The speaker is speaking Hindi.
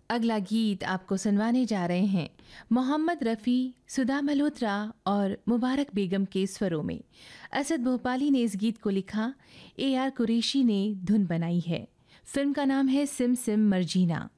अगला गीत आपको सुनवाने जा रहे हैं मोहम्मद रफ़ी, सुधा मल्होत्रा और मुबारक बेगम के स्वरों में। असद भोपाली ने इस गीत को लिखा, AR कुरैशी ने धुन बनाई है। फिल्म का नाम है सिम सिम मर्जीना।